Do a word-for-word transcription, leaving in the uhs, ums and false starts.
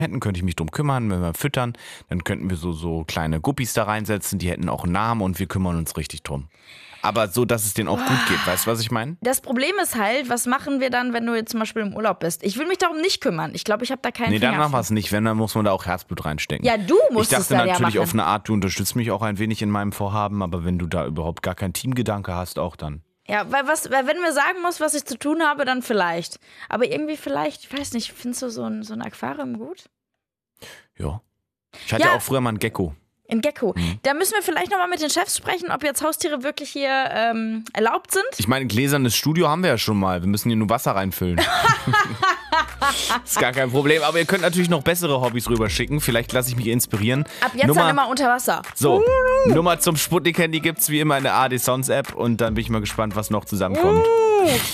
hätten, könnte ich mich drum kümmern, wenn wir füttern, dann könnten wir so, so kleine Guppies da reinsetzen, die hätten auch einen Namen und wir kümmern uns richtig drum. Aber so, dass es denen auch gut geht, weißt du, was ich meine? Das Problem ist halt, was machen wir dann, wenn du jetzt zum Beispiel im Urlaub bist? Ich will mich darum nicht kümmern. Ich glaube, ich habe da keinen Nee, dann Finger machen wir es nicht. Wenn, dann muss man da auch Herzblut reinstecken. Ja, du musst Ich es dachte dann ja natürlich machen. auf eine Art, du unterstützt mich auch ein wenig in meinem Vorhaben, aber wenn du da überhaupt gar keinen Teamgedanke hast, auch dann. Ja, weil, was, weil wenn mir sagen muss, was ich zu tun habe, dann vielleicht. Aber irgendwie vielleicht, ich weiß nicht, findest du so ein, so ein Aquarium gut? Ja. Ich hatte Ja. auch früher mal ein Gecko. Ein Gecko. Mhm. Da müssen wir vielleicht nochmal mit den Chefs sprechen, ob jetzt Haustiere wirklich hier ähm, erlaubt sind. Ich meine, ein gläsernes Studio haben wir ja schon mal. Wir müssen hier nur Wasser reinfüllen. Ist gar kein Problem. Aber ihr könnt natürlich noch bessere Hobbys rüberschicken. Vielleicht lasse ich mich inspirieren. Ab jetzt Nummer, dann immer unter Wasser. So, uh. Nummer zum Sputnik-Handy gibt es wie immer in der A R D Sounds App. Und dann bin ich mal gespannt, was noch zusammenkommt. Uh.